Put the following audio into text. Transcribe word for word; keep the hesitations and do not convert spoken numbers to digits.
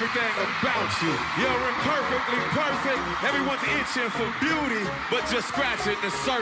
everything about you. You're imperfectly perfect. Everyone's itching for beauty, but just scratching the surface.